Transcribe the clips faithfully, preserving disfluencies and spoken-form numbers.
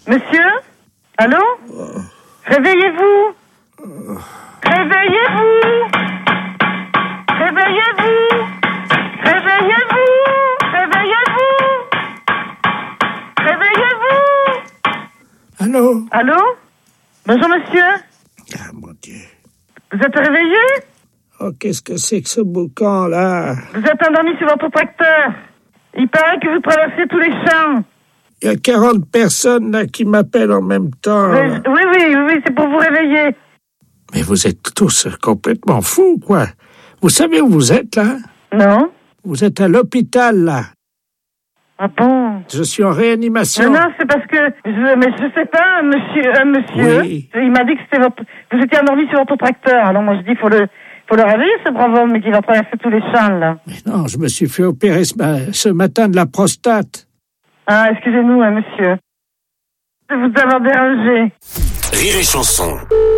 Monsieur? Allô? Réveillez-vous! Réveillez-vous! Réveillez-vous! Réveillez-vous! Réveillez-vous! Réveillez-vous! Allô? Allô? Bonjour, monsieur. Ah, mon Dieu. Vous êtes réveillé? Oh, qu'est-ce que c'est que ce boucan, là? Vous êtes endormi sur votre tracteur. Il paraît que vous traversez tous les champs. Il y a quarante personnes, là, qui m'appellent en même temps. Oui, oui, oui, oui, c'est pour vous réveiller. Mais vous êtes tous complètement fous, quoi. Vous savez où vous êtes, là? Non? Vous êtes à l'hôpital, là. Ah bon? Je suis en réanimation. Non, non, c'est parce que... Je, mais je sais pas, monsieur... Euh, monsieur, Oui. il m'a dit que c'était votre... Vous étiez endormi sur votre tracteur. Alors moi, je dis, il faut le... faut le réveiller, ce brave homme, mais qui va traverser tous les champs, là. Mais non, je me suis fait opérer ce, ma- ce matin de la prostate. Ah, excusez-nous, hein, monsieur. De vous avoir dérangé. Rire et chanson.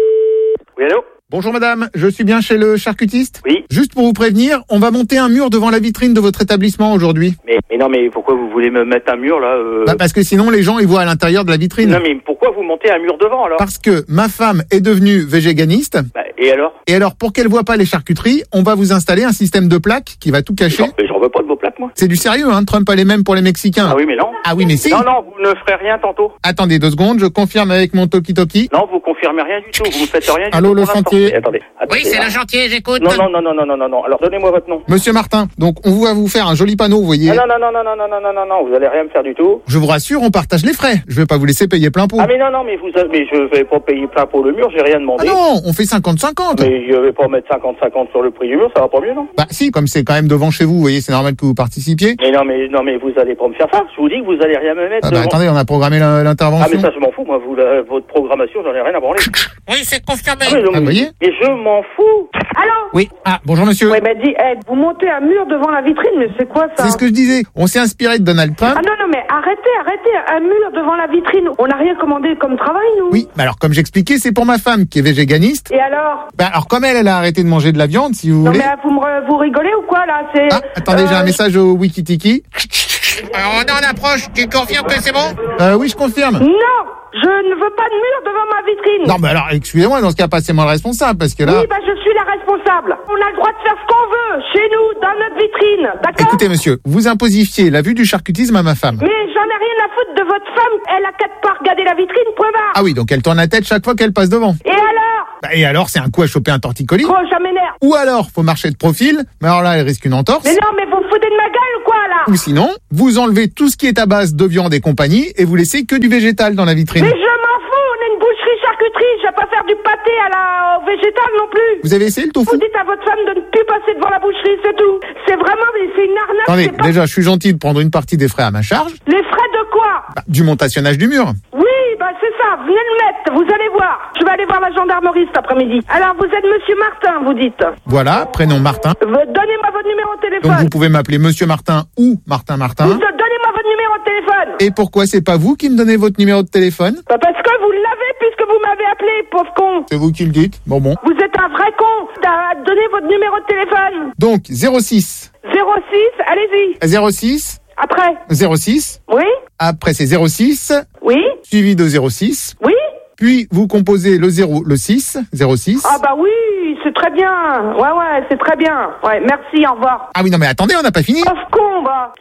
Oui, allô? Bonjour madame, je suis bien chez le charcutiste? Oui. Juste pour vous prévenir, on va monter un mur devant la vitrine de votre établissement aujourd'hui. Mais, mais non, mais pourquoi vous voulez me mettre un mur, là euh... Bah parce que sinon les gens ils voient à l'intérieur de la vitrine. Non, mais pourquoi vous montez un mur devant, alors? Parce que ma femme est devenue végéganiste. Bah, et alors? Et alors pour qu'elle voit pas les charcuteries, on va vous installer un système de plaques qui va tout cacher. Non, mais j'en veux pas de vos plaques, moi. C'est du sérieux, hein, Trump a les mêmes pour les Mexicains. Ah oui, mais non. Ah oui, mais si. Non, non, vous ne ferez rien tantôt. Attendez deux secondes, je confirme avec mon toki-toki. Non, vous confirmez rien du tout, vous ne faites rien du Allô, tout. le pour l'instant. chantier. Eh, Attendez, attendez. Oui, c'est là. le chantier, j'écoute. Non, non, non, non, non, non, non, non. Alors, donnez-moi votre nom. Monsieur Martin, donc on va vous faire un joli panneau, vous voyez. Ah, non, non, non, non, non, non, non, non, non, non, vous allez rien me faire du tout. Je vous rassure, on partage les frais. Je vais pas vous laisser payer plein pot. Ah, mais non, non, mais vous, mais je vais pas payer plein pour le mur, j'ai rien Ah demandé. non, on fait cinquante cinquante. Mais je vais pas mettre cinquante cinquante sur le prix du mur, ça va pas mieux, non? Bah si, comme c'est quand même devant chez vous, vous voyez, c'est normal que vous participiez. Mais non, mais non, mais vous allez pas me faire ça. Je vous dis que vous allez rien me mettre Ah bah devant. attendez, on a programmé la- Ah, l'intervention. mais ça, je m'en fous, moi, vous, la- votre programmation, j'en ai rien à branler. Oui, c'est confirmé. Ah, mais, non, Ah, vous voyez? mais je m'en fous. Allô? Oui. Ah, bonjour monsieur. Ouais, bah dis, eh, vous montez un mur devant la vitrine, mais c'est quoi ça? C'est ce que je disais. On s'est inspiré de Donald Trump. Ah non, non, mais arrêtez, arrêtez, un mur devant la vitrine. On n'a rien commandé comme travail, nous. Oui, bah alors comme j'expliquais, c'est pour ma femme qui est végéganiste. Et alors? Bah alors comme elle, elle a arrêté de manger de la viande, si vous Non, voulez. mais vous, me re- vous rigolez ou quoi, là? C'est. Ah, attendez, j'ai un euh, message au Wikitiki. Alors, on est en approche, tu confirmes que c'est bon? Euh, oui, je confirme. Non! Je ne veux pas de mur devant ma vitrine! Non, mais alors, excusez-moi, dans ce cas, passez-moi le responsable, parce que là... Oui, bah je suis la responsable. On a le droit de faire ce qu'on veut, chez nous, dans notre vitrine, d'accord? Écoutez, monsieur, vous imposifiez la vue du charcutisme à ma femme. Mais j'en ai rien à foutre de votre femme. Elle a quatre pas regarder la vitrine, point barre. Ah oui, donc elle tourne la tête chaque fois qu'elle passe devant. Et alors? Bah, et alors, c'est un coup à choper un torticolis. Oh, ça m'énerve. Ou alors, faut marcher de profil, mais alors là, elle risque une entorse. Mais non, mais vous foutez de ma gueule ou quoi, là? Ou sinon, vous enlevez tout ce qui est à base de viande et compagnie et vous laissez que du végétal dans la vitrine. Mais je m'en fous, on est une boucherie-charcuterie, je vais pas faire du pâté à la au végétal non plus. Vous avez essayé le tofu? Vous dites à votre femme de ne plus passer devant la boucherie, c'est tout. C'est vraiment, mais c'est une arnaque. Attendez, c'est pas... déjà, je suis gentil de prendre une partie des frais à ma charge. Les frais de quoi? Bah, du montationnage du mur. Oui, bah c'est ça, venez le mettre, vous allez voir. Je vais aller voir la gendarmerie cet après-midi. Alors, vous êtes monsieur Martin, vous dites. Voilà, prénom Martin. Vous- Donnez-moi votre numéro de téléphone. Donc vous pouvez m'appeler Monsieur Martin ou Martin Martin. Vous- Donnez-moi votre numéro de téléphone. Et pourquoi c'est pas vous qui me donnez votre numéro de téléphone? Bah parce que vous l'avez puisque vous m'avez appelé, pauvre con. C'est vous qui le dites. Bon bon. Vous êtes un vrai con. T'as donné votre numéro de téléphone. Donc zéro six. zéro six, allez-y. zéro six. Après. zéro six. Oui? Après c'est zéro six. Oui? Suivi de zéro six. Oui? Puis vous composez le zéro, le six. zéro six. Ah bah oui, c'est très bien. Ouais, ouais, c'est très bien. Ouais, merci, au revoir. Ah oui non mais attendez, on n'a pas fini. Pauvre con, bah.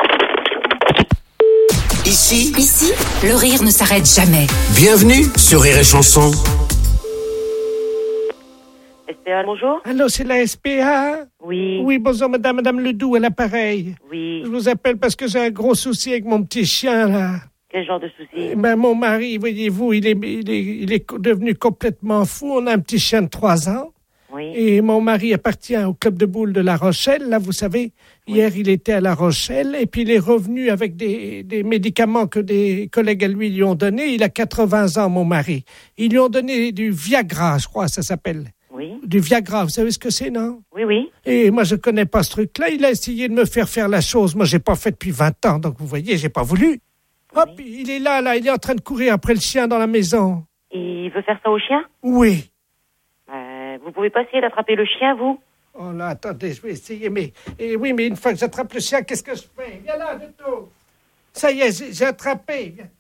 Ici, Ici, le rire ne s'arrête jamais. bienvenue sur Rire et Chanson. S P A, bonjour? Allô, c'est la S P A? Oui. Oui, bonjour, madame, madame Ledoux, à l'appareil. Oui. Je vous appelle parce que j'ai un gros souci avec mon petit chien, là. Quel genre de souci? Eh ben, mon mari, voyez-vous, il est, il est, il est devenu complètement fou. On a un petit chien de trois ans. Oui. Et mon mari appartient au club de boules de La Rochelle. Là, vous savez, hier, il était à La Rochelle et puis il est revenu avec des, des médicaments que des collègues à lui lui ont donnés. Il a quatre-vingts ans, mon mari. Ils lui ont donné du Viagra, je crois, ça s'appelle. Oui. Du Viagra, vous savez ce que c'est, non? Oui, oui. Et moi, je connais pas ce truc-là. Il a essayé de me faire faire la chose. Moi, j'ai pas fait depuis vingt ans, donc vous voyez, j'ai pas voulu. Hop, il est là, là, il est en train de courir après le chien dans la maison. Il veut faire ça au chien? Oui. Euh, vous pouvez pas essayer d'attraper le chien, vous? Oh là, attendez, je vais essayer, mais... Et oui, mais une fois que j'attrape le chien, qu'est-ce que je fais? Viens là, Duto. Ça y est, j'ai, j'ai attrapé. Viens. Oui.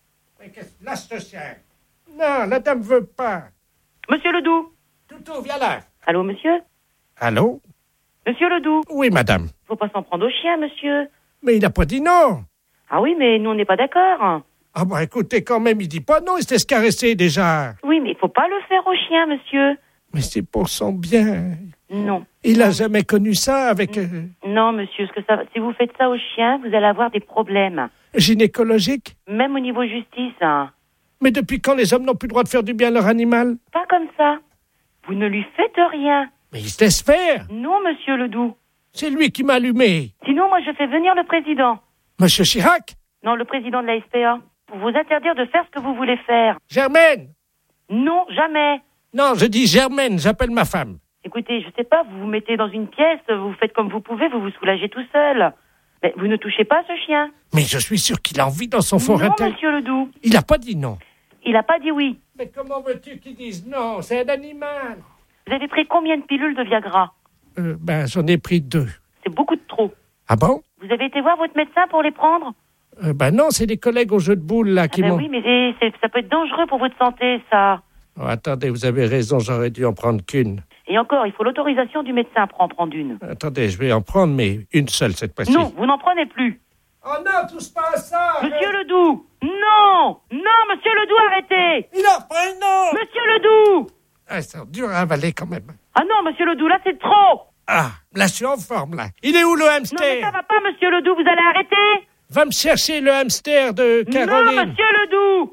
Mais qu'est-ce que... Lâche ce chien. Non, la dame veut pas. Monsieur Ledoux. Toutou, viens là. Allô, monsieur? Allô? Monsieur Ledoux. Oui, madame. Faut pas s'en prendre au chien, monsieur. Mais il n'a pas dit non. Ah oui, mais nous, on n'est pas d'accord. Ah bah écoutez, quand même, il dit pas non, il s'était caressé déjà. Oui, mais il faut pas le faire au chien, monsieur. Mais c'est pour son bien. Non. Il a jamais connu ça avec... Euh... Non, monsieur, ce que ça... si vous faites ça au chien, vous allez avoir des problèmes. Gynécologique? Même au niveau justice. Hein. Mais depuis quand les hommes n'ont plus le droit de faire du bien à leur animal? Pas comme ça. Vous ne lui faites rien. Mais il se laisse faire. Non, monsieur Ledoux. C'est lui qui m'a allumé. Sinon, moi, je fais venir le président. Monsieur Chirac? Non, le président de la S P A. Pour vous interdire de faire ce que vous voulez faire. Germaine? Non, jamais. Non, je dis Germaine, j'appelle ma femme. Écoutez, je sais pas, vous vous mettez dans une pièce, vous faites comme vous pouvez, vous vous soulagez tout seul. Mais vous ne touchez pas ce chien. Mais je suis sûr qu'il a envie dans son fort intérieur. Non, monsieur Ledoux. Il n'a pas dit non. Il n'a pas dit oui. Mais comment veux-tu qu'il dise non? C'est un animal. Vous avez pris combien de pilules de Viagra? Euh, ben, j'en ai pris deux. C'est beaucoup de trop. Ah bon? Vous avez été voir votre médecin pour les prendre? euh, Ben non, c'est des collègues au jeu de boules, là, qui ah ben m'ont... oui, mais c'est, c'est, ça peut être dangereux pour votre santé, ça. Oh, attendez, vous avez raison, j'aurais dû en prendre qu'une. Et encore, il faut l'autorisation du médecin pour en prendre une. Attendez, je vais en prendre, mais une seule cette fois-ci. Non, vous n'en prenez plus. Oh non, touche pas à ça! Monsieur mais... Ledoux! Non! Non, monsieur Ledoux, arrêtez! Il en prend une autre! Monsieur Ledoux! Ah, c'est dur à avaler quand même. Ah non, monsieur Ledoux, là, c'est trop! Ah, là, je suis en forme, là. Il est où, le hamster? Non, mais ça va pas, monsieur Ledoux, vous allez arrêter! Va me chercher le hamster de Caroline. Non, monsieur Ledoux!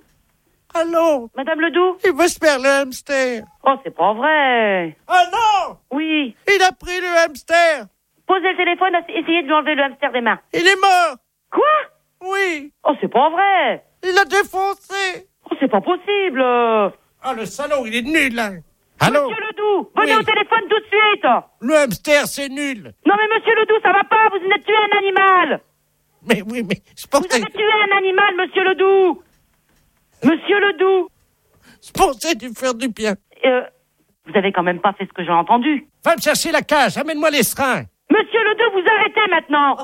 Allô? Madame Ledoux? Il veut se faire le hamster. Oh, c'est pas vrai. Oh non! Oui. Il a pris le hamster. Posez le téléphone, essayez de lui enlever le hamster des mains. Il est mort. Quoi? Oui. Oh, c'est pas vrai. Il a défoncé. Oh, c'est pas possible. Ah, le salaud, il est nul, là. Allô? Monsieur Ledoux, venez oui. au téléphone tout de suite. Le hamster, c'est nul. Non, mais monsieur Ledoux, ça va pas, vous venez de tuer un animal. Mais oui, mais je pensais... Vous avez tué un animal, monsieur Ledoux. Monsieur Ledoux. Je pensais du faire du bien. Euh, vous avez quand même pas fait ce que j'ai entendu. Va me chercher la cage, amène-moi les seringues. Monsieur Ledoux, vous arrêtez maintenant.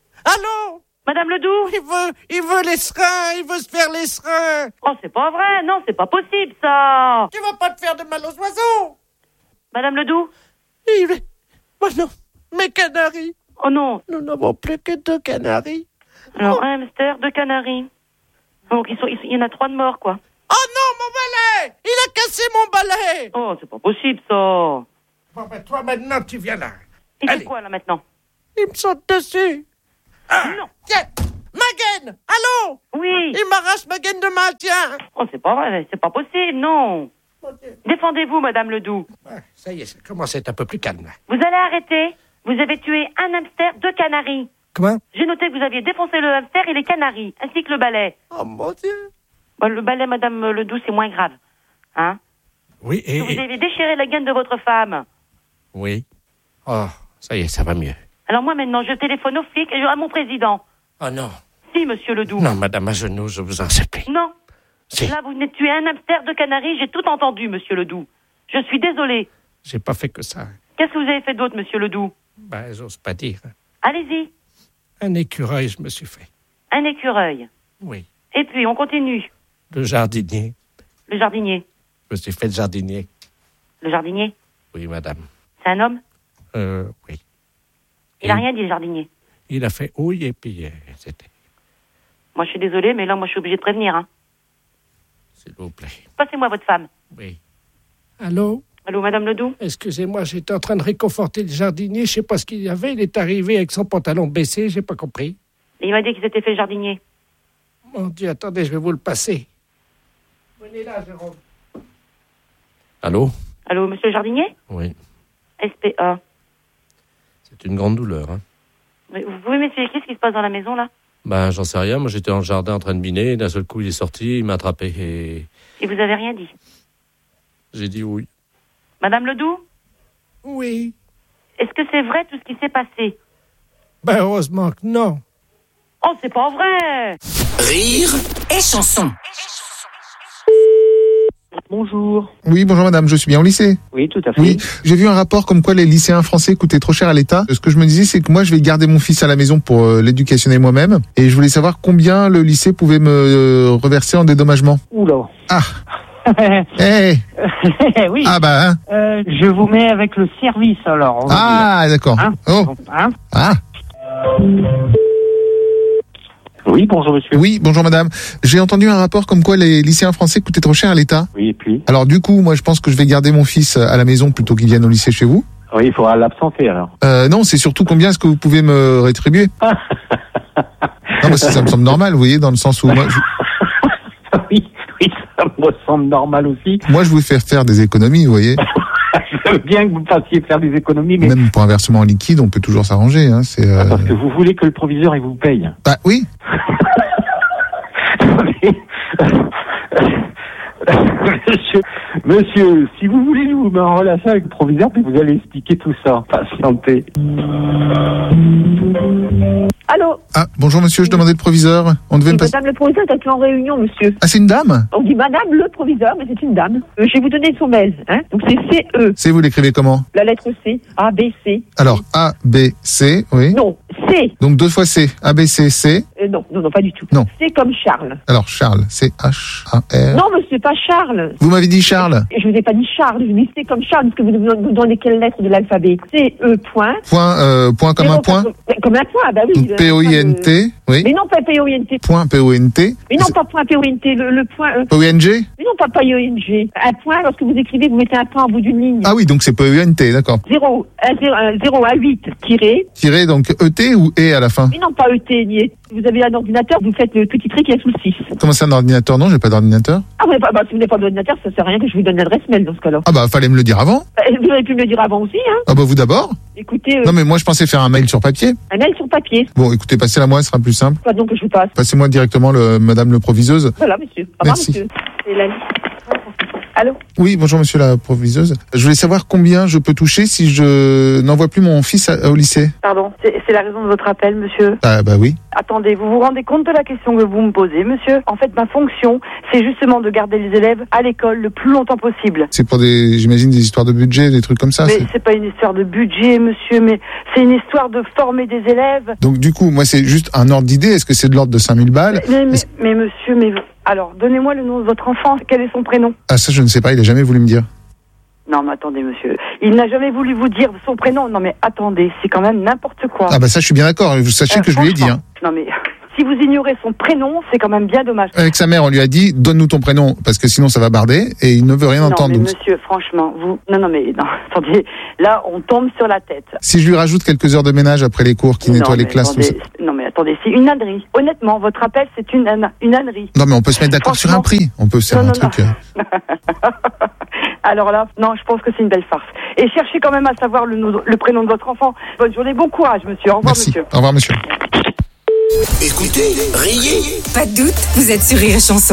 Allô? Madame Ledoux? Il veut, il veut les seringues, il veut se faire les seringues. Oh, c'est pas vrai, non, c'est pas possible, ça. Tu vas pas te faire de mal aux oiseaux. Madame Ledoux? Il est... Oh non, mes canaris. Oh non. Nous n'avons plus que deux canaris. Alors, oh. un hamster, deux canaris. Donc, ils sont, ils, il y en a trois de morts, quoi. Oh non, mon balai! Il a cassé mon balai! Oh, c'est pas possible, ça. Bon, ben, toi, maintenant, tu viens là. Il fait quoi, là, maintenant? Il me saute dessus. Ah, non. Tiens, ma gaine! Allô? Oui. Il m'arrache ma gaine de main, tiens. Oh, c'est pas vrai, c'est pas possible, non. Mon Dieu. Défendez-vous, Madame Ledoux. Ah, ça y est, ça commence à être un peu plus calme, là. Vous allez arrêter. Vous avez tué un hamster, deux canaris. Comment? J'ai noté que vous aviez défoncé le hamster et les canaris, ainsi que le balai. Oh, mon Dieu. Bon, le balai, Madame Ledoux, c'est moins grave. Hein? Oui, et... Vous avez déchiré la gaine de votre femme. Oui. Oh, ça y est, ça va mieux. Alors moi, maintenant, je téléphone aux flics et à mon président. Oh non. Si, monsieur Ledoux. Non, madame, à genoux, je vous en supplie. Non. Si. Là, vous venez de tuer un hamster, deux canaris, j'ai tout entendu, monsieur Ledoux. Je suis désolé. J'ai pas fait que ça. Qu'est-ce que vous avez fait d'autre, monsieur Ledoux? Ben, j'ose pas dire. Allez-y. Un écureuil, je me suis fait. Un écureuil. Oui. Et puis, on continue. Le jardinier. Le jardinier. Je me suis fait le jardinier. Le jardinier? Oui, madame. C'est un homme? Euh, oui. Il n'a rien dit, le jardinier. Il a fait oui et puis euh, c'était... Moi, je suis désolée, mais là, moi, je suis obligée de prévenir. Hein. S'il vous plaît. Passez-moi votre femme. Oui. Allô? Allô, Madame Ledoux? Excusez-moi, j'étais en train de réconforter le jardinier. Je sais pas ce qu'il y avait. Il est arrivé avec son pantalon baissé. J'ai pas compris. Et il m'a dit qu'il s'était fait jardinier. Mon Dieu, attendez, je vais vous le passer. Venez là, Jérôme. Allô? Allô, monsieur le jardinier? Oui. S P A. C'est une grande douleur, hein. Mais vous pouvez m'expliquer ce qui se passe dans la maison, là? Ben, j'en sais rien. Moi, j'étais dans le jardin en train de miner. D'un seul coup, il est sorti, il m'a attrapé et... Et vous avez rien dit? J'ai dit oui. Madame Ledoux? Oui. Est-ce que c'est vrai tout ce qui s'est passé? Ben, heureusement que non. Oh, c'est pas vrai! Rire et chanson. Bonjour. Oui, bonjour madame, je suis bien au lycée. Oui, tout à fait. Oui, j'ai vu un rapport comme quoi les lycéens français coûtaient trop cher à l'État. Ce que je me disais, c'est que moi, je vais garder mon fils à la maison pour euh, l'éducationner moi-même. Et je voulais savoir combien le lycée pouvait me euh, reverser en dédommagement. Oula. Ah. Eh. Oui. Ah bah. Hein. Euh, je vous mets avec le service alors. Ah, d'accord. Hein Oh. Hein Ah. Oui, bonjour monsieur. Oui, bonjour madame. J'ai entendu un rapport comme quoi les lycéens français coûtaient trop cher à l'État. Oui, et puis Alors du coup, moi je pense que je vais garder mon fils à la maison plutôt qu'il vienne au lycée chez vous. Oui, il faudra l'absenter alors. Euh, non, c'est surtout combien est-ce que vous pouvez me rétribuer. Non, mais ça, ça me semble normal, vous voyez, dans le sens où moi je, Oui, oui, ça me semble normal aussi. moi, je vous fais faire des économies, vous voyez. Je veux bien que vous fassiez faire des économies, mais Même pour un versement en liquide, on peut toujours s'arranger. Hein, c'est, euh... parce que vous voulez que le proviseur il vous paye. Bah oui. Monsieur, monsieur, si vous voulez nous mettre en relation avec le proviseur, puis vous allez expliquer tout ça. Patientez. Allô? Ah, bonjour monsieur, je demandais le proviseur. On devait Oui, me passer... madame le proviseur est actuellement en réunion, monsieur. Ah, c'est une dame? On dit madame le proviseur, mais c'est une dame. Euh, je vais vous donner son mail, hein. Donc c'est C E. C'est vous l'écrivez comment? La lettre C. A, B, C. Alors, A, B, C, oui. Non, C. Donc deux fois C. A, B, C, C. Euh, non, non, non, pas du tout. Non. C comme Charles. Alors, Charles, C, H, A, R. Non, monsieur, pas Charles. Vous m'avez dit Charles. Je vous ai pas dit Charles, je vous dis C comme Charles, parce que vous vous donnez quelle lettre de l'alphabet? C, E, point. Point, euh, point comme Mais un non, point. Comme, comme un point, ah bah oui. Donc P O I N T, oui. Mais non, pas P O I N T. Point P O N T. Mais non, pas point P O I N T, le, le point E. P O N G. Mais non, pas P O I N G. Un point, lorsque vous écrivez, vous mettez un point au bout d'une ligne. Ah oui, donc c'est P O N T, d'accord. zéro, zéro à huit, tiré. Tiré donc E T ou E à la fin. Mais non, pas E T, ni. Vous avez un ordinateur, vous faites le petit trait qui est sous le six. Comment c'est un ordinateur? Non, j'ai pas d'ordinateur. Ah, mais bah, bah, si vous n'avez pas d'ordinateur, ça sert à rien que je vous donne l'adresse mail dans ce cas-là. Ah bah, fallait me le dire avant. Bah, vous avez pu me le dire avant aussi, hein. Ah bah, vous d'abord. Écoutez, euh, Non mais moi je pensais faire un mail sur papier. un mail sur papier. Bon, écoutez, passez-la moi, ce sera plus simple. Quoi donc que je vous passe? Passez-moi directement le madame le proviseuse. Voilà, monsieur. Au revoir, Merci. monsieur. C'est la liste. Allô? Oui, bonjour monsieur la proviseuse. Je voulais savoir combien je peux toucher si je n'envoie plus mon fils à- au lycée. Pardon, c'est c'est la raison de votre appel, monsieur. Ah bah oui. Attendez, vous vous rendez compte de la question que vous me posez, monsieur? En fait, ma fonction, c'est justement de garder les élèves à l'école le plus longtemps possible. C'est pour des, j'imagine, des histoires de budget, des trucs comme ça. Mais c'est- c'est pas une histoire de budget, monsieur, mais c'est une histoire de former des élèves. Donc du coup, moi c'est juste un ordre d'idée. Est-ce que c'est de l'ordre de cinq mille balles? Mais, mais, mais monsieur, mais alors, donnez-moi le nom de votre enfant. Quel est son prénom? Ah ça je ne sais pas, il a jamais voulu me dire. Non, mais attendez, monsieur. Il n'a jamais voulu vous dire son prénom. Non, mais attendez, c'est quand même n'importe quoi. Ah bah ça je suis bien d'accord, vous sachez Euh, que je lui ai dit. Hein. Non, mais si vous ignorez son prénom, c'est quand même bien dommage. Avec sa mère, on lui a dit, donne-nous ton prénom, parce que sinon ça va barder, et il ne veut rien Non, entendre. mais Donc, monsieur, franchement, vous... Non, non, mais non, attendez. Là, on tombe sur la tête. si je lui rajoute quelques heures de ménage après les cours, qui nettoie non, les mais classes, tout attendez, ça. Non, mais attendez, c'est une ânerie. Honnêtement, votre appel, c'est une, âne- une ânerie. Non mais on peut se mettre d'accord sur un prix, on peut faire Non, un non, truc. non. euh, Alors là, non, je pense que c'est une belle farce. Et cherchez quand même à savoir le, no- le prénom de votre enfant. Bonne journée, bon courage, monsieur. Au revoir, Merci. monsieur. Au revoir monsieur. Écoutez, riez. Pas de doute, vous êtes sur Rire et Chanson.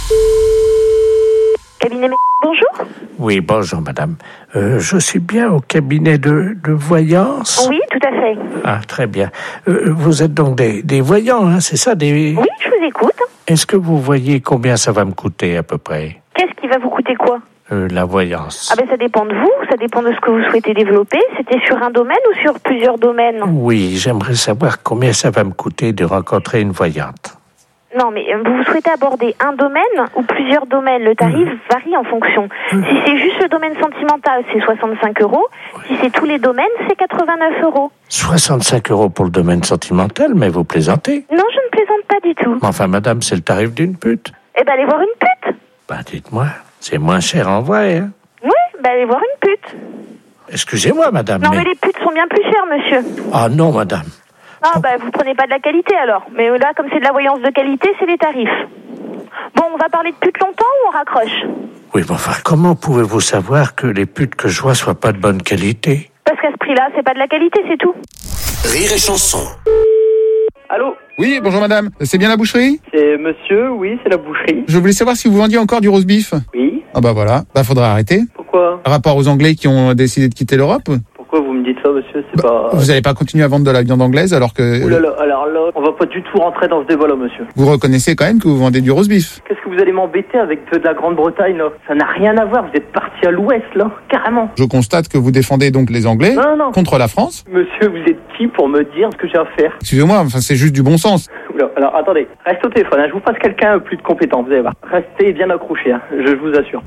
Cabinet, bonjour. Oui, bonjour madame. Euh, je suis bien au cabinet de, de voyance. Oui, tout à fait. Ah, très bien. Euh, vous êtes donc des, des voyants, hein, c'est ça des... Oui, je vous écoute. Est-ce que vous voyez combien ça va me coûter à peu près, Qu'est-ce qui va vous coûter quoi? euh, la voyance? Ah ben ça dépend de vous, ça dépend de ce que vous souhaitez développer. C'était sur un domaine ou sur plusieurs domaines? Oui, j'aimerais savoir combien ça va me coûter de rencontrer une voyante. Non, mais euh, vous souhaitez aborder un domaine ou plusieurs domaines? Le tarif varie en fonction. Si c'est juste le domaine sentimental, c'est soixante-cinq euros. Si c'est tous les domaines, c'est quatre-vingt-neuf euros. soixante-cinq euros pour le domaine sentimental, mais vous plaisantez? Non, je ne plaisante pas du tout. Enfin madame, c'est le tarif d'une pute. Eh ben, allez voir une pute. Ben dites-moi, c'est moins cher en vrai, hein? Oui, ben, allez voir une pute. Excusez-moi madame, Non, mais... mais les putes sont bien plus chères, monsieur. Ah non madame. Ah, ben, vous prenez pas de la qualité, alors. Mais là, comme c'est de la voyance de qualité, c'est les tarifs. Bon, on va parler de pute longtemps ou on raccroche? Oui, mais enfin, comment pouvez-vous savoir que les putes que je vois soient pas de bonne qualité? Parce qu'à ce prix-là, c'est pas de la qualité, c'est tout. Rire et chanson. Allô? Oui, bonjour madame. C'est bien la boucherie? C'est monsieur, oui, c'est la boucherie. Je voulais savoir si vous vendiez encore du roast beef. Oui. Ah bah voilà, bah faudra arrêter. Pourquoi? Par rapport aux Anglais qui ont décidé de quitter l'Europe. Pourquoi vous me dites ça, monsieur? C'est Bah, pas... vous n'allez pas continuer à vendre de la viande anglaise alors que Ouh là là, alors là, on va pas du tout rentrer dans ce débat-là, monsieur. vous reconnaissez quand même que vous vendez du roast beef. Qu'est-ce que vous allez m'embêter avec de la Grande-Bretagne, là? Ça n'a rien à voir, vous êtes parti à l'ouest, là, carrément. Je constate que vous défendez donc les Anglais Non, non. contre la France. Monsieur, vous êtes qui pour me dire ce que j'ai à faire? Excusez-moi, enfin c'est juste du bon sens. Oula, alors attendez, reste au téléphone, hein, je vous passe quelqu'un plus de compétent, vous allez voir. Restez bien accrochés, hein, je vous assure.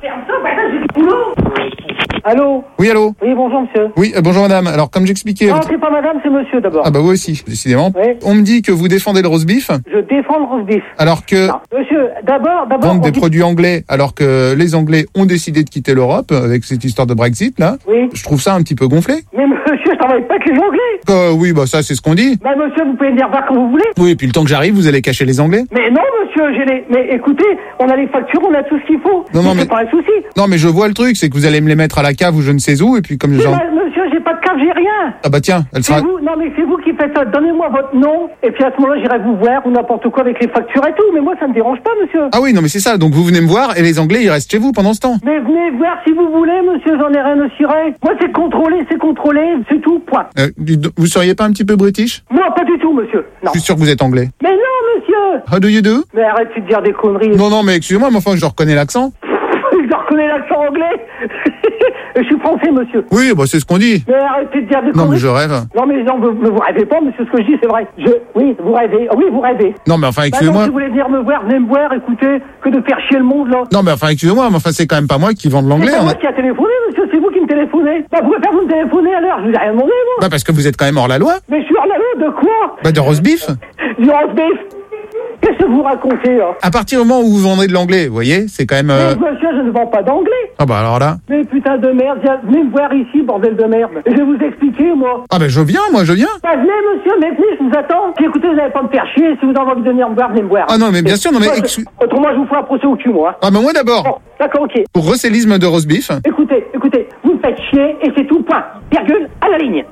Allô? Oui, allô? Oui, bonjour, monsieur. Oui, euh, bonjour madame. Alors comme j'expliquais... Non, c'est pas madame, c'est monsieur, d'abord. Ah bah vous aussi, décidément. Oui. On me dit que vous défendez le roast beef Je défends le roast beef. alors que... Non, monsieur, d'abord, d'abord... vendre on des dit- produits anglais alors que les Anglais ont décidé de quitter l'Europe avec cette histoire de Brexit là. Oui. Je trouve ça un petit peu gonflé. Mais monsieur, je travaille pas avec les Anglais. Euh, oui, bah ça c'est ce qu'on dit. Bah monsieur, vous pouvez venir voir quand vous voulez. Oui, et puis le temps que j'arrive, vous allez cacher les Anglais. Mais non, monsieur, j'ai les... Mais écoutez, on a les factures, on a tout ce qu'il faut. Non, non, C'est mais- pas un souci. Non mais je vois le truc, c'est que vous allez me les mettre à la cave ou je ne sais où et puis comme Mais genre... bah, monsieur, j'ai pas de cave, j'ai rien. Ah bah tiens, elle C'est sera... vous, non mais c'est vous qui faites ça. Donnez-moi votre nom et puis à ce moment-là j'irai vous voir ou n'importe quoi avec les factures et tout. Mais moi ça me dérange pas, monsieur. Ah oui, non mais c'est ça, donc vous venez me voir et les Anglais ils restent chez vous pendant ce temps. Mais venez voir si vous voulez, monsieur. J'en ai rien à cirer. Moi c'est contrôlé, c'est contrôlé, c'est tout. Point. Euh, du- vous seriez pas un petit peu british? Non, pas du tout, monsieur. Non. Je suis sûr que vous êtes anglais. Mais non, monsieur. How do you do? Mais arrête de dire des conneries. Non, non, mais excusez-moi, mais enfin je reconnais l'accent. Je reconnais l'accent anglais. Je suis français, monsieur. Oui, bah c'est ce qu'on dit. Mais arrêtez de dire des Non conneries. mais je rêve. Non mais non, vous, vous rêvez pas, monsieur, ce que je dis c'est vrai. Je, oui, vous rêvez, oui, vous rêvez. Non mais enfin Bah non, excusez-moi. si vous voulez venir me voir, venez me voir, écoutez, que de faire chier le monde, là. Non mais enfin excusez-moi, mais enfin c'est quand même pas moi qui vends de l'anglais. C'est pas on moi a- qui a téléphoné, monsieur, c'est vous qui me téléphonez. Bah, vous pouvez faire vous me téléphoner à l'heure, je vous ai rien demandé, moi. Bah parce que vous êtes quand même hors la loi. Mais je suis hors la loi, de quoi? Bah de roast beef. Du roast beef. Qu'est-ce que vous racontez, là? À partir du moment où vous vendez de l'anglais, vous voyez, c'est quand même... euh, Mais monsieur, je ne vends pas d'anglais. Ah bah alors là... Mais putain de merde, viens- venez me voir ici, bordel de merde. Je vais vous expliquer, moi. Ah bah je viens, moi je viens. Bah, venez, monsieur, mais venez, je vous attends. Puis écoutez, vous n'allez pas me faire chier. Si vous avez envie de venir me voir, venez me voir. Ah non mais bien sûr, non mais... Moi, excu- je- Autrement, je vous ferai un procès au cul, moi. Ah bah moi d'abord, Bon, d'accord, ok. pour recélisme de roast beef... Écoutez, écoutez, vous me faites chier et c'est tout, point. Virgule, à la ligne.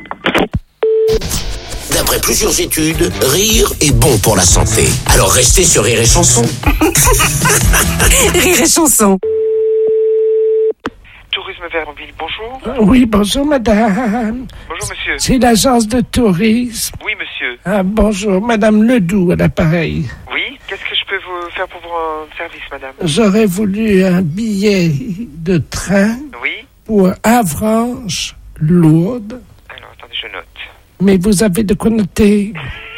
D'après plusieurs études, rire est bon pour la santé. Alors restez sur Rire et Chanson. Rire et chanson. Tourisme Vernonville, bonjour. Euh, Oui, bonjour madame. Bonjour monsieur. C'est l'agence de tourisme. Oui monsieur. Ah, bonjour, madame Ledoux à l'appareil. Oui, qu'est-ce que je peux vous faire pour vous rendre service, madame? J'aurais voulu un billet de train Oui. pour Avranches, Lourdes. Alors, attendez, je note. Mais vous avez de quoi noter.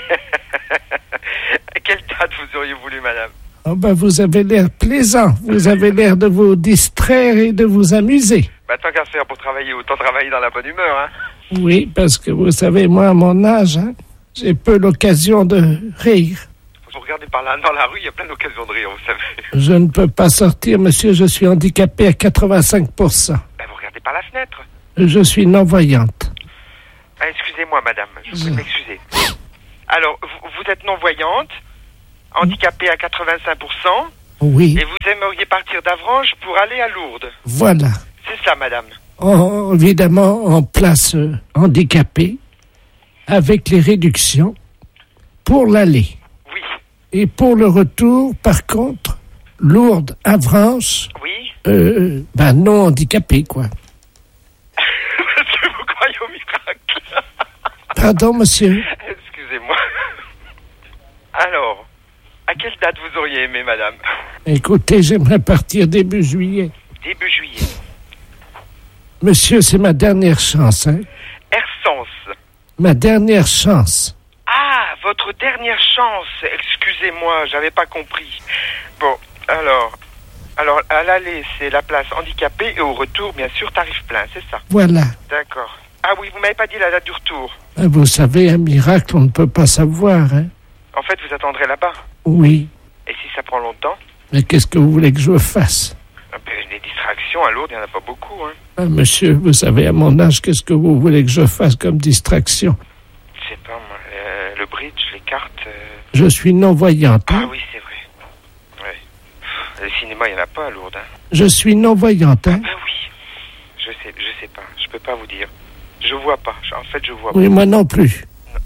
À quelle date vous auriez voulu, madame? Oh ben, vous avez l'air plaisant. Vous avez l'air de vous distraire et de vous amuser. Bah, tant qu'à faire pour travailler, autant travailler dans la bonne humeur, hein. Oui, parce que vous savez, moi, à mon âge, hein, j'ai peu l'occasion de rire. Vous regardez par là, dans la rue, il y a plein d'occasions de rire, vous savez. Je ne peux pas sortir, monsieur, je suis handicapé à quatre-vingt-cinq pour cent. Bah, vous regardez par la fenêtre. Je suis non-voyante. Ah, excusez-moi, madame, je vous prie de m'excuser. Alors, vous, vous êtes non-voyante, handicapée à quatre-vingt-cinq pour cent, Oui, et vous aimeriez partir d'Avranches pour aller à Lourdes. voilà. C'est ça, madame. En- évidemment, en place euh, handicapée, avec les réductions, pour l'aller. Oui. Et pour le retour, par contre, Lourdes, Avranches, Oui. euh, ben non handicapé, quoi. Est-ce que vous croyez au miracle? Pardon, monsieur. Excusez-moi. Alors, à quelle date vous auriez aimé, madame? Écoutez, j'aimerais partir début juillet. Début juillet. Monsieur, c'est ma dernière chance, hein. Ersens. Ma dernière chance. Ah, votre dernière chance. Excusez-moi, j'avais pas compris. Bon, alors... Alors, à l'aller, c'est la place handicapée, et au retour, bien sûr, tarif plein, c'est ça? Voilà. D'accord. Ah oui, vous m'avez pas dit la date du retour. Ben, vous savez, un miracle, on ne peut pas savoir, hein. En fait, vous attendrez là-bas. Oui. Et si ça prend longtemps? Mais qu'est-ce que vous voulez que je fasse? Ah ben, les distractions à Lourdes, il n'y en a pas beaucoup, hein. Ah, monsieur, vous savez, à mon âge, qu'est-ce que vous voulez que je fasse comme distraction? Je sais pas, moi, euh, le bridge, les cartes... euh, Je suis non-voyante, hein. Ah oui, c'est vrai. Ouais. Pff, le cinéma, il n'y en a pas à Lourdes, hein. Je suis non-voyante, hein. Ah oui. Je sais, je sais pas. Je peux pas vous dire. Je vois pas. Je- En fait, je vois Oui, pas. moi non plus.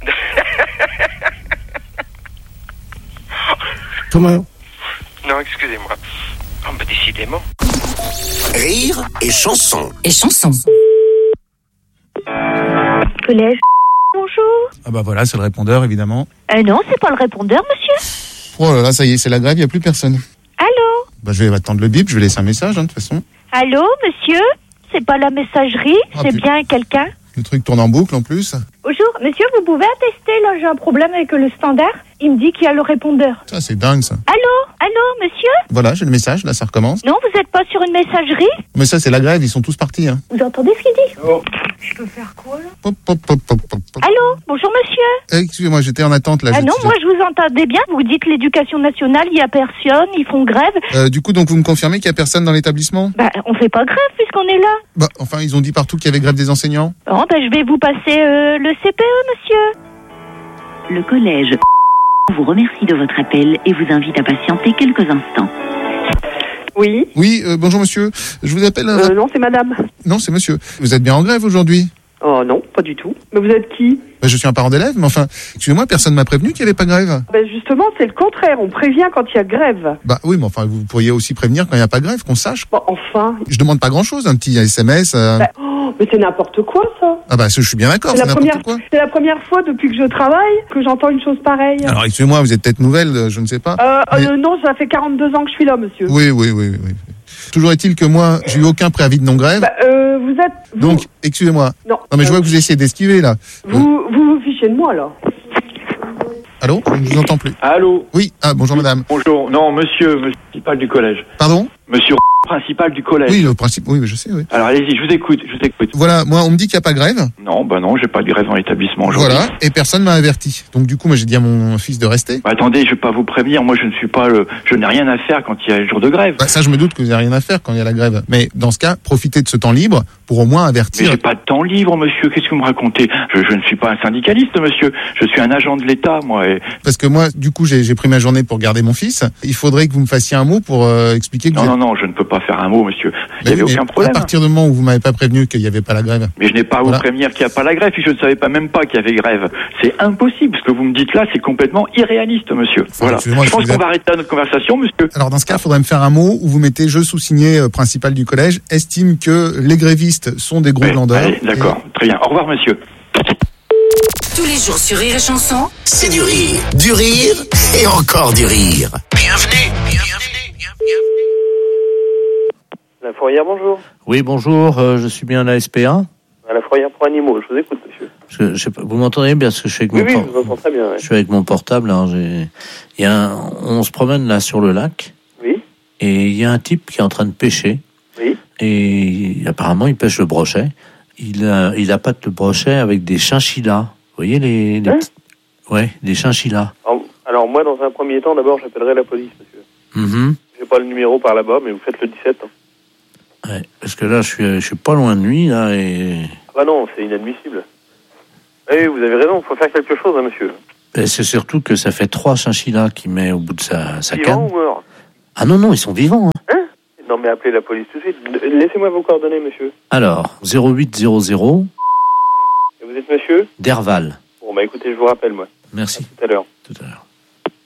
Comment? Non, excusez-moi. Oh, bah, décidément. Rire et Chanson. Et chanson. collège. Bonjour. Ah bah voilà, c'est le répondeur, évidemment. Euh, non, c'est pas le répondeur, monsieur. Oh là là, ça y est, c'est la grève, il n'y a plus personne. Allô? Bah je vais attendre le bip, je vais laisser un message, hein, de toute façon. Allô, monsieur? C'est pas la messagerie, Ah, c'est puis- bien quelqu'un? Le truc tourne en boucle, en plus. Bonjour, monsieur, vous pouvez attester, là, j'ai un problème avec le standard. Il me dit qu'il y a le répondeur. Ça, c'est dingue, ça. Allô? Allô, monsieur? Voilà, j'ai le message, là, ça recommence. Non, vous êtes pas sur une messagerie? Mais ça, c'est la grève, ils sont tous partis, hein. Vous entendez ce qu'il dit? Oh. Je peux faire quoi, là? Pop, pop, pop, pop, pop, pop. Allô? Bonjour, monsieur? Eh, excusez-moi, j'étais en attente, là. Ah je- non, je- moi je vous entendais bien. Vous dites l'éducation nationale, il y a personne, ils font grève. Euh, du coup, donc, vous me confirmez qu'il n'y a personne dans l'établissement? Bah, on fait pas grève puisqu'on est là. Bah, enfin, ils ont dit partout qu'il y avait grève des enseignants. Bon, bah, je vais vous passer euh, le C P E, monsieur. Le collège vous remercie de votre appel et vous invite à patienter quelques instants. Oui. Oui, euh, bonjour monsieur. Je vous appelle... Euh, non, c'est madame. Non, c'est monsieur. Vous êtes bien en grève aujourd'hui? Oh non, pas du tout. Mais vous êtes qui? Bah, je suis un parent d'élève, mais enfin, excusez-moi, personne m'a prévenu qu'il n'y avait pas grève. Ben justement, c'est le contraire. On prévient quand il y a grève. Bah oui, mais enfin, vous pourriez aussi prévenir quand il n'y a pas grève, qu'on sache. Bon, enfin. Je demande pas grand-chose, un petit S M S. euh. Ben, oh, mais c'est n'importe quoi, ça. Ah bah, je suis bien d'accord, C'est c'est la, n'importe première... quoi. c'est la première fois depuis que je travaille que j'entends une chose pareille. Alors, excusez-moi, vous êtes peut-être nouvelle, euh, je ne sais pas. Euh, mais- euh, non, ça fait quarante-deux ans que je suis là, monsieur. Oui, oui, oui, oui, oui. Toujours est-il que moi, j'ai eu aucun préavis de non-grève. Bah, euh, vous êtes... Vous... Donc, excusez-moi. Non. mais je euh, vois que vous essayez d'esquiver, là. Vous, vous vous fichez de moi, là. Allô? Je ne vous entends plus. Allô? Oui, ah, bonjour madame. Bonjour. Non, monsieur, monsieur principal du collège. Pardon? Monsieur principal du collège. Oui, le principe, oui, mais je sais, oui. Alors allez-y, je vous écoute, je vous écoute. Voilà, moi, on me dit qu'il n'y a pas de grève. Non, bah non, j'ai pas de grève dans l'établissement aujourd'hui. Voilà, et personne m'a averti. Donc, du coup, moi, j'ai dit à mon fils de rester. Bah, attendez, je vais pas vous prévenir, moi je ne suis pas le... Je n'ai rien à faire quand il y a le jour de grève. Bah, ça, je me doute que vous n'avez rien à faire quand il y a la grève. Mais dans ce cas, profitez de ce temps libre pour au moins Mais avertir. j'ai pas de temps libre, monsieur, qu'est-ce que vous me racontez? je, je ne suis pas un syndicaliste, monsieur. Je suis un agent de l'État, moi. Et... Parce que moi, du coup, j'ai j'ai pris ma journée pour garder mon fils. Il faudrait que vous me fassiez un mot pour euh, expliquer que Non, vous non, êtes- non, je ne peux pas faire un mot, monsieur. Il Mais n'y avait oui, mais aucun problème. À partir du moment où vous m'avez pas prévenu qu'il n'y avait pas la grève. Mais je n'ai pas à Voilà. vous prévenir qu'il n'y a pas la grève, puis je ne savais pas même pas qu'il y avait grève. C'est impossible. Ce que vous me dites là, c'est complètement irréaliste, monsieur. Voilà. excusez-moi, Je pense je vous qu'on ai- va arrêter là notre conversation, monsieur. Alors dans ce cas, il faudrait me faire un mot où vous mettez je sous-signé euh, principal du collège estime que les grévistes sont des gros glandeurs. Allez, d'accord. Très bien. Au revoir, monsieur. Tous les jours sur Rire et Chanson. C'est du rire, du rire et encore du rire. Bienvenue, bienvenue, bienvenue. La fourrière, bonjour. Oui, bonjour, euh, je suis bien à la S P A. À la fourrière pour animaux, je vous écoute, monsieur. Parce que, je sais pas, vous m'entendez bien parce que je suis avec Oui, mon oui, por- je vous entends très bien. ouais. je suis avec mon portable. Alors j'ai, il y a un- on se promène là sur le lac. Oui. Et il y a un type qui est en train de pêcher. Oui. Et apparemment, il pêche le brochet. Il a, il appâte le brochet avec des chinchillas. Vous voyez les, les Hein petits- ouais, des chinchillas. Alors, alors, moi, dans un premier temps, d'abord, j'appellerai la police, monsieur. Mhm. J'ai pas le numéro par là-bas, mais vous faites le dix-sept. hein. Ouais, parce que là, je suis, je suis pas loin de lui là et, Ah bah non, c'est inadmissible. Oui, vous avez raison, il faut faire quelque chose, hein, monsieur. et c'est surtout que ça fait trois chinchillas qu'il met au bout de sa, sa Vivant canne. ou mort? Ah non non, ils sont vivants. Hein. Hein? Non, mais appelez la police tout de suite. Laissez-moi vos coordonnées, monsieur. Alors zéro huit zéro zéro Et vous êtes monsieur? Derval. Bon, bah écoutez, je vous rappelle, moi. Merci. À tout à l'heure. Tout à l'heure.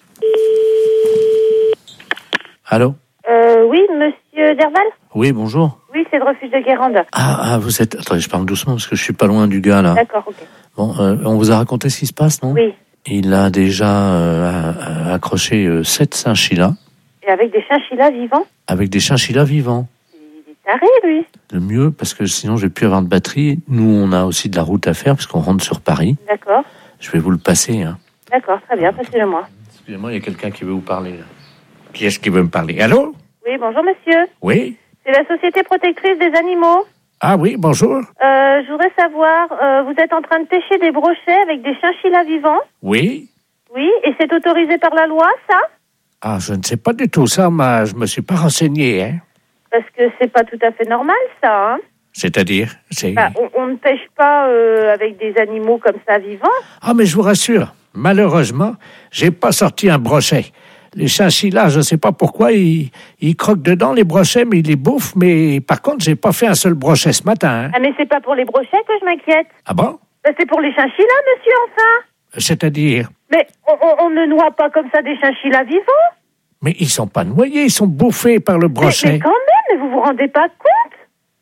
Allô? Euh, oui, monsieur Derval? Oui, bonjour. Oui, c'est le refuge de Guérande. Ah, ah, vous êtes... Attendez, je parle doucement parce que je suis pas loin du gars, là. D'accord, ok. Bon, euh, on vous a raconté ce qui se passe, non? Oui. Il a déjà euh, a- a- accroché euh, sept chinchillas Et avec des chinchillas vivants? avec des chinchillas vivants. Il est taré, lui. Le mieux, parce que sinon je vais plus avoir de batterie. Nous, on a aussi de la route à faire parce qu'on rentre sur Paris. D'accord. Je vais vous le passer, hein. D'accord, très bien, passez-le-moi. Excusez-moi, il y a quelqu'un qui veut vous parler, là. Qui est-ce qui veut me parler? Allô? Oui, bonjour, monsieur. Oui? C'est la Société protectrice des animaux. Ah oui, bonjour. Euh, je voudrais savoir, euh, vous êtes en train de pêcher des brochets avec des chinchillas vivants? Oui? Oui, et c'est autorisé par la loi, ça? Ah, je ne sais pas du tout ça, mais je me suis pas renseigné, hein. Parce que c'est pas tout à fait normal, ça, hein? C'est-à-dire, c'est... Enfin, on, on ne pêche pas euh, avec des animaux comme ça vivants. Ah, mais je vous rassure, malheureusement, j'ai pas sorti un brochet. Les chinchillas, je ne sais pas pourquoi, ils, ils croquent dedans les brochets, mais ils les bouffent. Mais par contre, j'ai pas fait un seul brochet ce matin, hein. Ah, mais c'est pas pour les brochets que je m'inquiète. Ah bon? Ben, c'est pour les chinchillas, monsieur, enfin. C'est-à-dire? Mais on, on, on ne noie pas comme ça des chinchillas vivants. Mais ils sont pas noyés, ils sont bouffés par le Mais, brochet. mais quand même, mais vous vous rendez pas compte?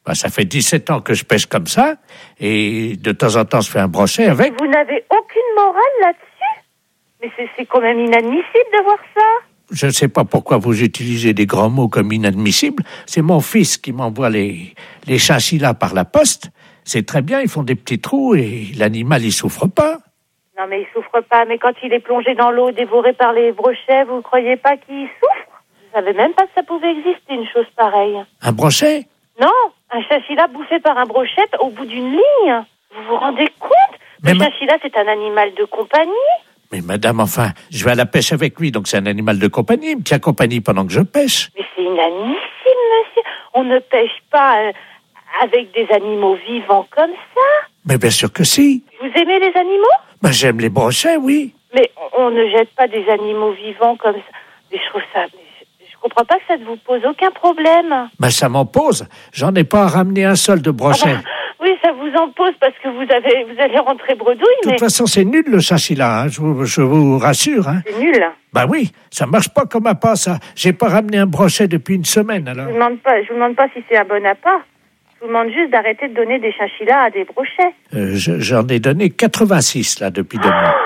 Ben, ça fait dix-sept ans que je pêche comme ça, et de temps en temps, je fais un brochet avec. Vous n'avez aucune morale là-dessus? Mais c'est, c'est quand même inadmissible de voir ça. Je ne sais pas pourquoi vous utilisez des grands mots comme inadmissibles. C'est mon fils qui m'envoie les, les chinchillas par la poste. C'est très bien, ils font des petits trous et l'animal, il souffre pas. Non, mais il souffre pas. Mais quand il est plongé dans l'eau, dévoré par les brochets, vous ne croyez pas qu'il souffre? Je savais même pas que ça pouvait exister, une chose pareille. Un brochet? Non, un chinchilla bouffé par un brochet au bout d'une ligne. Vous vous rendez compte? Le Mais chinchilla, c'est un animal de compagnie. Mais madame, enfin, je vais à la pêche avec lui, donc c'est un animal de compagnie. Il me tient compagnie pendant que je pêche. Mais c'est inadmissible, monsieur. On ne pêche pas euh, avec des animaux vivants comme ça. Mais bien sûr que si. Vous aimez les animaux? Ben, j'aime les brochets, oui. Mais on ne jette pas des animaux vivants comme ça. Mais je trouve ça... Mais je, je comprends pas que ça ne vous pose aucun problème. Ben, ça m'en pose. J'en ai pas à ramener un seul de brochet. Ah bah, oui, ça vous en pose parce que vous avez, vous allez rentrer bredouille, De mais... toute façon, c'est nul le chinchilla, hein, je, vous, je vous rassure. Hein. C'est nul. Ben oui, ça marche pas comme appât, ça. J'ai pas ramené un brochet depuis une semaine, alors. Je vous demande pas, je vous demande pas si c'est un bon appât. Je vous demande juste d'arrêter de donner des chinchillas à des brochets. Euh, je- j'en ai donné quatre-vingt-six, là, depuis deux mois.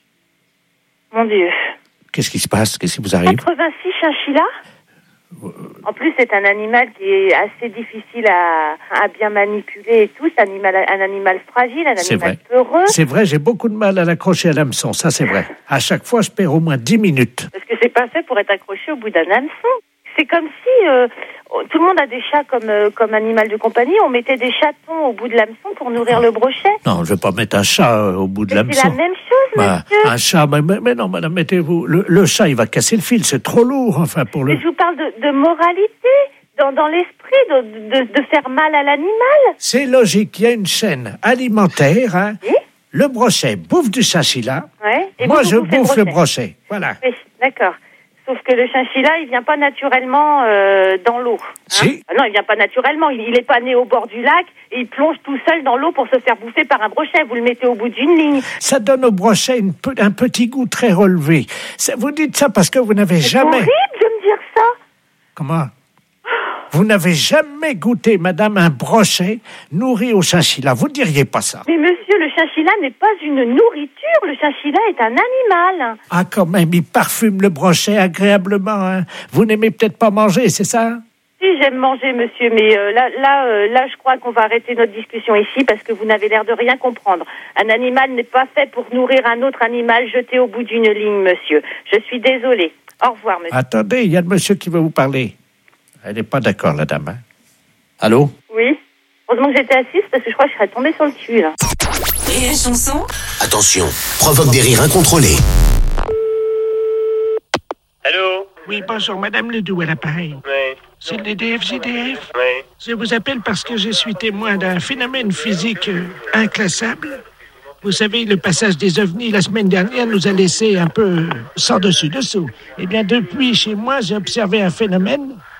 Mon Dieu. Qu'est-ce qui se passe? Qu'est-ce qui vous arrive? quatre-vingt-six chinchillas? En plus, c'est un animal qui est assez difficile à, à bien manipuler et tout. C'est un animal, un animal fragile, un C'est animal vrai. peureux. C'est vrai, j'ai beaucoup de mal à l'accrocher à l'hameçon, ça c'est vrai. À chaque fois, je perds au moins dix minutes. Parce que c'est pas fait pour être accroché au bout d'un hameçon. C'est comme si euh, tout le monde a des chats comme, euh, comme animal de compagnie. On mettait des chatons au bout de l'hameçon pour nourrir le brochet. Non, je vais pas mettre un chat euh, au bout de C'est l'hameçon. la même chose, Bah, monsieur. un chat, mais, mais- mais non, madame, mettez-vous. Le, le chat, il va casser le fil, c'est trop lourd, enfin, pour le. Mais je vous parle de, de moralité, dans, dans l'esprit, de, de, de faire mal à l'animal. C'est logique, il y a une chaîne alimentaire, hein. Le brochet bouffe du chinchilla. Ouais. Et Moi, vous, je vous bouffez bouffe le le brochet. Voilà. Oui, d'accord. Sauf que le chinchilla, il vient pas naturellement euh, dans l'eau. hein. Si. Ah non, il vient pas naturellement. Il, il est pas né au bord du lac et il plonge tout seul dans l'eau pour se faire bouffer par un brochet. Vous le mettez au bout d'une ligne. Ça donne au brochet une pe- un petit goût très relevé. Ça- vous dites ça parce que vous n'avez C'est jamais... horrible de me dire ça. Comment? Vous n'avez jamais goûté, madame, un brochet nourri au chinchilla. Vous ne diriez pas ça. Mais monsieur, le chinchilla n'est pas une nourriture. Le chinchilla est un animal. Ah, quand même, il parfume le brochet agréablement. Hein. Vous n'aimez peut-être pas manger, c'est ça? Si, j'aime manger, monsieur, mais euh, là, là, euh, là, je crois qu'on va arrêter notre discussion ici parce que vous n'avez l'air de rien comprendre. Un animal n'est pas fait pour nourrir un autre animal jeté au bout d'une ligne, monsieur. Je suis désolée. Au revoir, monsieur. Attendez, il y a le monsieur qui veut vous parler. Elle n'est pas d'accord, la dame. Hein. Allô? Oui. Heureusement que j'étais assise parce que je crois que je serais tombée sur le cul, là. Rire et chanson. Attention, provoque des rires incontrôlés. Allô? Oui, bonjour, Madame Ledoux à l'appareil. Oui. C'est le D F J D F. Oui. Je vous appelle parce que je suis témoin d'un phénomène physique euh, inclassable. Vous savez, le passage des ovnis la semaine dernière nous a laissé un peu sans dessus dessous. Eh bien, depuis chez moi, j'ai observé un phénomène